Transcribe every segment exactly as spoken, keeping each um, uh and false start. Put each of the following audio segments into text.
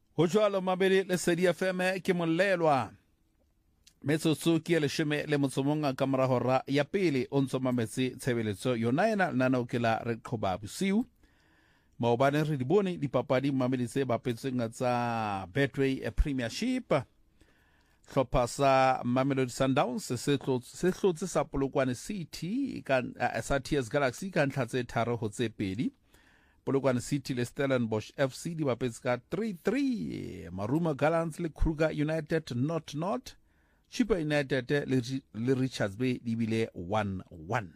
Go jwalo mabedi le Sedi F M ke molelwa metsotso ke leshome le motsomonga ka mora hora ya pele o ntso mametse tshebeletso yona ena nana o ke la re qhoba bosiu maobane re di bone dipapadi mamedi tse bapetsweng tsa Betway Premiership hlopha sa Mamelodi Sundowns se hlotse sa Polokwane City ka sa T S Galaxy ka ntlha tse tharo ho tse pedi. Polokwane City le Stellenbosch F C di bapetse ka three three, Maruma Gallants le Kruger United not not, Chippa United le, le Richards Bay di bile one one.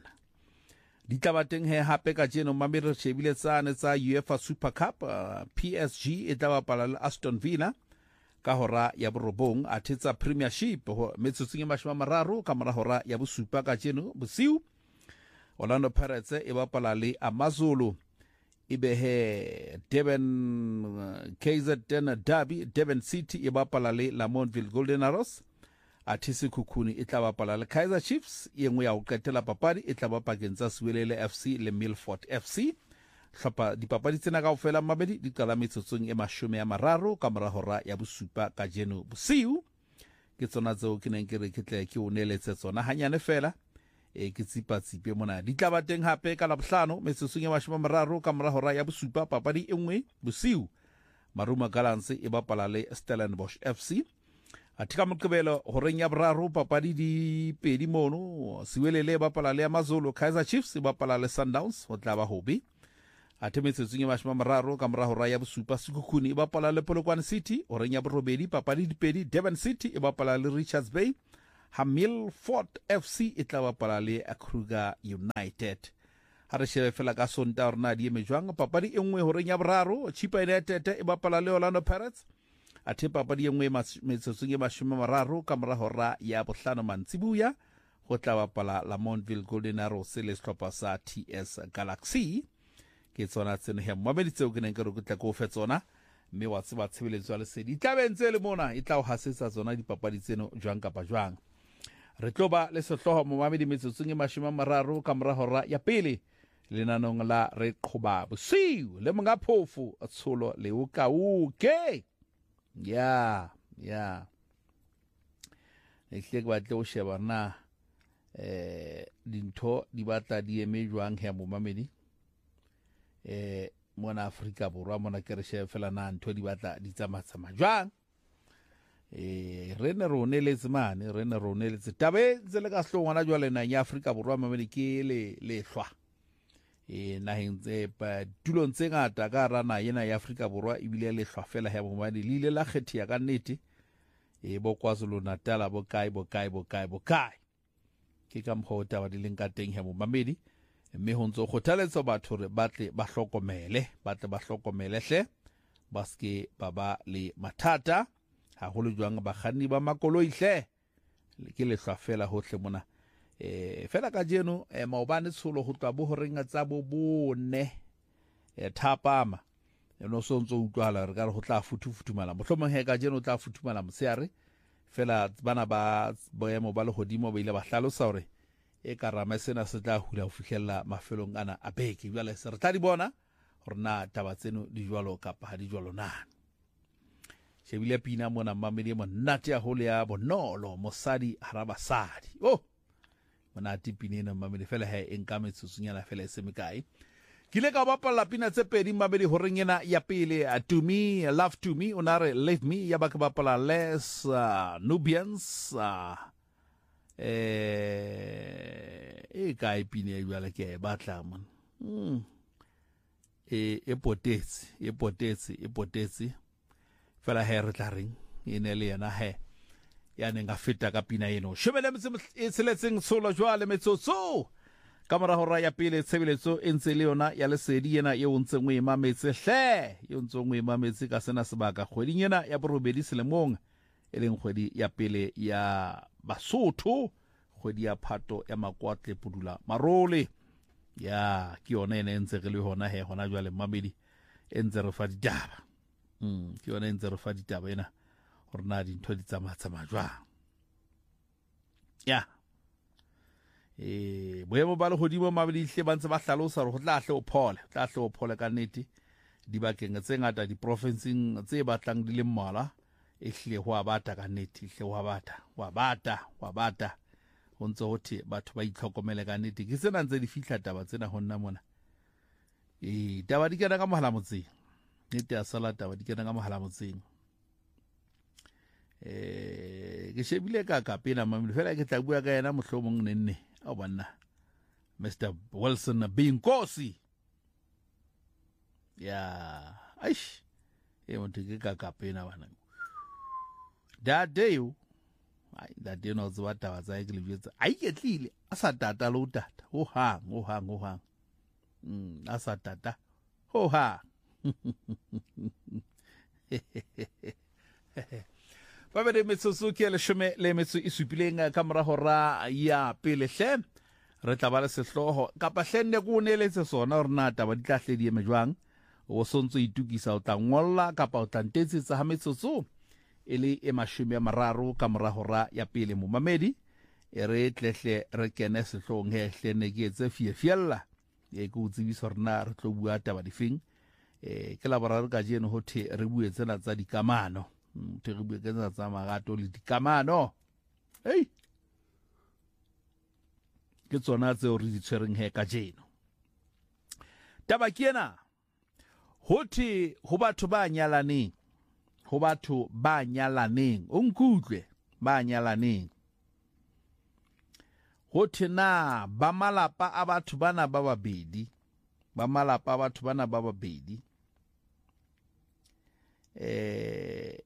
Di tlabateng he hape ka jeno mamedi re shebile tsane tsa UEFA Super Cup, uh, P S G e tla bapala le Aston Villa ka hora ya borobong athe tsa Premiership metsotsong e mashome a mararo ka mora hora ya bosupa ka jeno bosiu Orlando Pirates e bapala le Amazulu. Ibe he Devon uh, K Z N Derby, Devon City e bapala le Lamontville Golden Arrows, atisi Kukuni e tla bapala le Kaizer Chiefs, e nngwe ya ho qetela papadi e tla bapakeng tsa Siwelele F C le Milford F C. Hlopha dipapadi tsena kaofela mabedi di qala metsotsong e mashome a mararo ka mora hora ya bosupa ka jeno bosiu. Ke tsona tseo ke neng ke re ke tle ke o neletse tsona hanyane fela e ke tsipa tsipe mona di tla bateng hape ka labohlano metsotsong e mashome a mararo ka mora hora ya bosupa papadi e nngwe bosiu Maruma Gallants e bapala le Stellenbosch F C. Atika Moqebelo horeng ya boraro papadi di pedi mono Siwelele e bapala le Amazulu, Kaizer Chiefs e bapala le Sundowns ho tla ba hobe. Athe metsotsong e mashome a mararo ka mora hora ya bosupa Sekhukhune e bapala le Polokwane City, horeng ya borobedi papadi di pedi Devon City e bapala le Richards Bay, Milford F C e tla bapala le Kruger United. Ha re shebe fela ka Sonta rena di eme jwang papadi e nngwe horeng ya boraro Chippa United e bapala le Orlando Pirates, athe papadi e nngwe metsotsong e mashome a mararo ka mora hora ya bohlano mantsibuya ho tla bapala Lamontville Golden Arrows le sehlopha sa T S Galaxy. Ke tsona tseno he mmamedi tseo ke neng ke re ke tla go fe tsona mme wa tseba tshebeletso ya Lesedi tlabentse le mona e tla o hasetsa tsona dipapadi tseno jwang kapa jwang. Re tloba le sehloho momamedi metsotsong e mashome a mararo ka mora hora ya pele lenanong la re qhoba bosiu le monga phofu tsholo le ukauke ya ya e hle ke batle o sheba na eh dintho di batla di eme jwang he momamedi eh mona Afrika Borwa mona ke re shebe fela na ntho di batla di tsamatsa jwang. Eh rene rone le tsemane rene rone le tabe tsele ka hlongwana jwale na ya Afrika Borwa mamedi ke le le hlwa eh na hentse pa tulong tse ngata ka rana yena ya Afrika Borwa ibile le hlwa fela ha bomadi le ile la khethia ka nnete eh bo KwaZulu Natal bo kae bo kae bo kae bo kae ke ka mkhota wa dileng ka teng ha bomamedi mme ho ntso kgothaletsa batho re batle ba hlokomele batle ba hlokomele hle baske baba le mathata haholo jwang bakganni ba makoloi hle ke le hlwa fela hohle mona eh fela ka jeno eh maobane tsholo ho twa bo horenga tsa bo bone eh thapama no so ntso utlwala re ka re ho tla futhufumala mohlomong he ka jeno tla futhumala motseare fela bana ba boemo ba le hodimo ba ile ba hlalosa hore e karama sena se tla hula ho fihlella mafelong ana a beke jwale se re tla di bona hore na taba tseno di jwalo kapa ha di jwalo na. Shebile pina mona mamedi mo nati ya hole ya bonolo mosadi harabasadi oh mona tipine na mamedi fela he enka metsusunyana fela e semikai kile ka bapala pina tse pedi mamedi horeng ena ya pele To Me Love To Me onare Leave Me ya baka bapala Les uh, Nubians uh, eh e kai pine jwale ke batla mon mm e e potetse e potetse e potetse fela he re tla reng ene le yena he ya ne nga feta ka pina eno shebele e tseletseng solo jwale metsotso ka mora hora ya pele tshebeletso e ntse le yona ya Lesedi yena e ontse ngwe mametse hle e ontse ngwe mametse ka sena sebaka kgweding yena ya borobedi selemong e leng kgwedi ya pele ya Basotho kgwedi ya Phato ya Makwatle Pudula Marole ya ke yona ene ntse re le hona he hona jwale mamedi e ntse re fa ditaba mm ke yona ntse re fa ditaba ena hore na dintho di tsamatsa majwa ya eh boemo ba le hodimo mabedi hle ba ntse ba hlalosa hore ho tla hle o phole tla hle o phole ka nnete dibakeng tse ngata diprofenseng tse batlang di le mmala ehlile ho abata ka nnete ehlile ho abata wa bata wa bata ho ntse ho the batho ba itlhokomele ka nnete ke tsena ntse di fihla taba tsena ho nna mona e taba di kena ka mohala motseng nnete ya sala taba di kena ka mohala motseng eh ke shebile ka ka pena mamelo fela ke tla bua ka yena mohlomong nenne a bona Mister Wilson Binkosi ya aish e motho ke ka ka pena bana that day ai that day no tswa taba tsa ke lebetsa ai ke tlile a sa tata lo tata ho hang ho hang ho hang mm a sa tata ho hang ba be metsotso ke le shome le metso e supileng ka mora hora ya pele hle re tla ba le sehloho kapa hlenne go neletse sona re na taba di tla hle di eme jwang o sontso itukisa o tla ngolla kapa o tla ntetsetsa ha metsotso ele e mashome a mararo ka mora hora ya pele mo mamedi e re tlehle re kene sehlohong he hlenne ke etse fiefiella e go tsebisa rena re tlo bua taba difeng eh ke la boraro ka jeno ho the re bue tsena tsa dikamano te re bue tsena tsa magato le dikamano hey ke tsona tse o re di tshwereng he ka jeno taba ke ena ho the ho batho ba nyalaneng ho batho ba nyalaneng o nkutlwe ba nyalaneng ho the na ba malapa a batho bana ba babedi ba malapa a batho bana ba babedi eh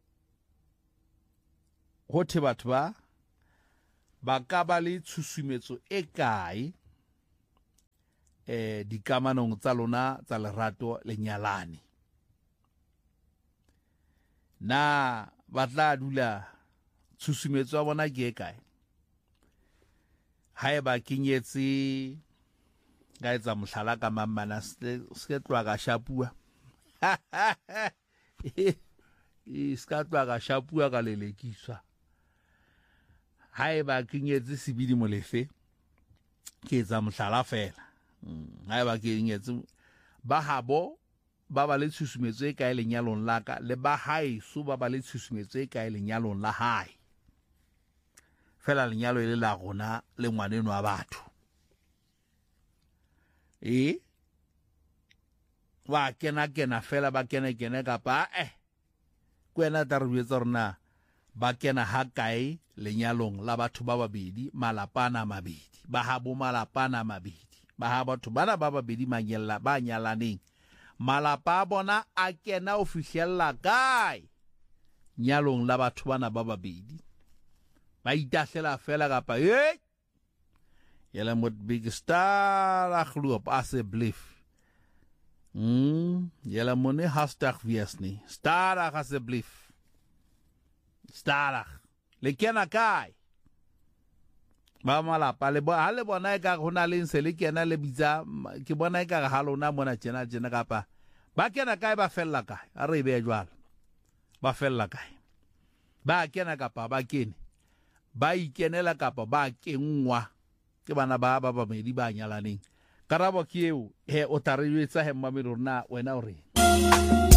ho the batho ba ba ka ba le tshusumetso e kae eh dikamanong tsa lona tsa lerato le nyalane na batla dula tshusumetso ya bona ke e kae haeba kenyetse ga etsa mohlala ka mamana se tloa ka shapua e ska tloa ka shapua ka lelekiswa haeba kenyetse sebidi molefe ke etsa mohlala fela haeba kenyetse ba habo ba ba le tshusumetso e kae lenyalong la ka le ba haeso ba ba le tshusumetso e kae lenyalong la hae fela lenyalo ile la gona le ngwaneno wa batho e wa kena kena fela ba kena kena ka pa eh kwena ta re buetsa rena ba kena ha kae lenyalong la batho ba babedi malapana mabedi ba ha bo malapana mabedi ba ha batho bana ba babedi manyella ba nyalaneng malapa bona a kena o fihlella kae nyalong la batho bana ba babedi ba itahlela fela kapa eh yela mot big star a gloop as a belief mm yela mone hashtag viesni star as a belief star le kena kae ba malapa le ba le bona e ka gona le ntse le kena le bitsa ke bona e ka ga lona mona tjena tjena kapa ba kena kae ba fella kae a re be jwala ba fella kae ba kena kapa ba kene ba ikenela kapa ba kengwa ke bana ba ba ba medi ba nyalaneng karabo ke eo he o tareletsa he mmamelo rena wena o re